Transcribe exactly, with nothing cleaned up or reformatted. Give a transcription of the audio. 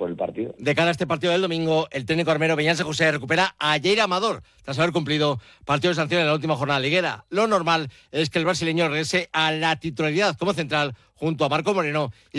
por el partido. De cara a este partido del domingo, el técnico armero Beñat José recupera a Jair Amador tras haber cumplido partido de sanción en la última jornada liguera. Lo normal es que el brasileño regrese a la titularidad como central junto a Marco Moreno y